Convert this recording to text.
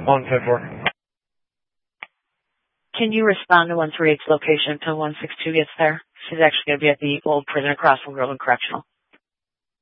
On 10-4. Can you respond to 138's location until 162 gets there? She's actually going to be at the old prisoner crossing Groveland Correctional.